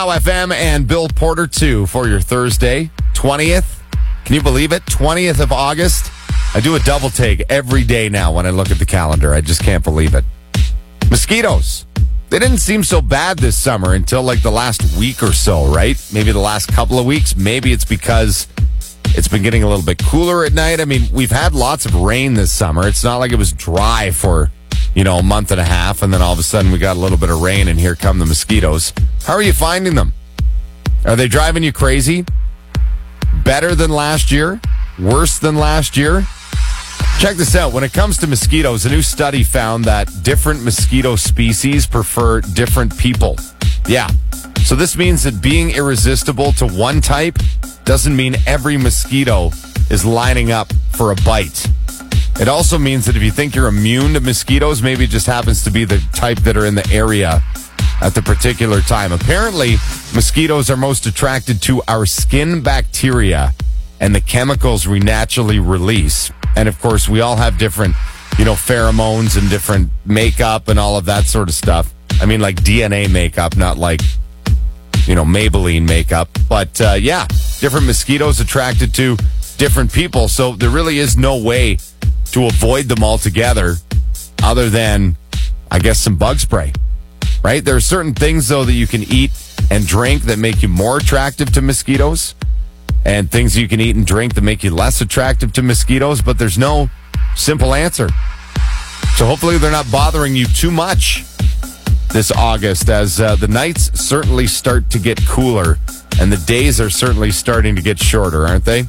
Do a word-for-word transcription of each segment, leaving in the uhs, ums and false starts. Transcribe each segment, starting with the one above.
F M and Bill Porter, too, for your Thursday, twentieth. Can you believe it? twentieth of August. I do a double take every day now when I look at the calendar. I just can't believe it. Mosquitoes. They didn't seem so bad this summer until like the last week or so, right? Maybe the last couple of weeks. Maybe it's because it's been getting a little bit cooler at night. I mean, we've had lots of rain this summer. It's not like it was dry for, you know, a month and a half, and then all of a sudden we got a little bit of rain, and here come the mosquitoes. How are you finding them? Are they driving you crazy? Better than last year? Worse than last year? Check this out. When it comes to mosquitoes, a new study found that different mosquito species prefer different people. Yeah. So this means that being irresistible to one type doesn't mean every mosquito is lining up for a bite. It also means that if you think you're immune to mosquitoes, maybe it just happens to be the type that are in the area at the particular time. Apparently, mosquitoes are most attracted to our skin bacteria and the chemicals we naturally release. And of course, we all have different, you know, pheromones and different makeup and all of that sort of stuff. I mean, like D N A makeup, not like, you know, Maybelline makeup. But uh, yeah, different mosquitoes attracted to different people. So there really is no way to avoid them altogether other than, I guess, some bug spray, right? There are certain things, though, that you can eat and drink that make you more attractive to mosquitoes, and things you can eat and drink that make you less attractive to mosquitoes, but there's no simple answer. So hopefully they're not bothering you too much this August, as uh, the nights certainly start to get cooler and the days are certainly starting to get shorter, aren't they?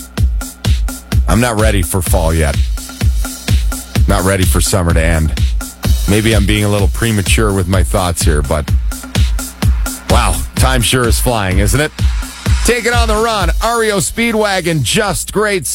I'm not ready for fall yet. Not ready for summer to end. Maybe I'm being a little premature with my thoughts here, but wow, time sure is flying, isn't it? Take it on the run. R E O Speedwagon, Just Great.